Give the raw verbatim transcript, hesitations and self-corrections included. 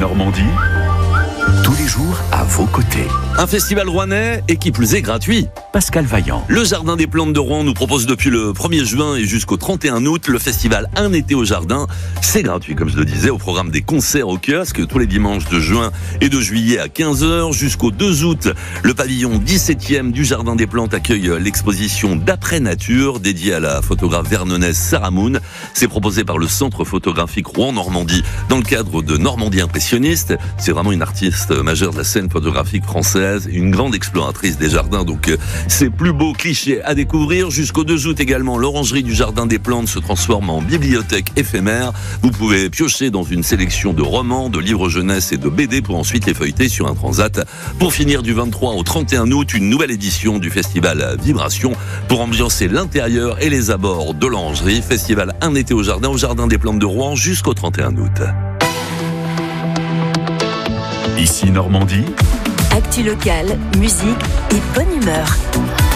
Normandie, tous les jours à vos côtés. Un festival rouennais et qui plus est gratuit. Pascal Vaillant. Le Jardin des Plantes de Rouen nous propose depuis le premier juin et jusqu'au trente et un août le festival Un été au jardin. C'est gratuit, comme je le disais, au programme des concerts au kiosque tous les dimanches de juin et de juillet à quinze heures jusqu'au deux août. Le pavillon dix-septième du Jardin des Plantes accueille l'exposition d'après nature dédiée à la photographe vernonnaise Sarah Moon. C'est proposé par le Centre photographique Rouen-Normandie dans le cadre de Normandie impressionniste. C'est vraiment une artiste majeure de la scène photographique française, une grande exploratrice des jardins. Donc c'est plus beau cliché à découvrir. Jusqu'au deux août également, l'orangerie du Jardin des Plantes se transforme en bibliothèque éphémère. Vous pouvez piocher dans une sélection de romans, de livres jeunesse et de B D pour ensuite les feuilleter sur un transat. Pour finir, du vingt-trois au trente et un août, une nouvelle édition du festival Vibration pour ambiancer l'intérieur et les abords de l'orangerie. Festival Un été au jardin, au Jardin des Plantes de Rouen jusqu'au trente et un août. Ici Normandie. Actu locale, musique et bonne humeur.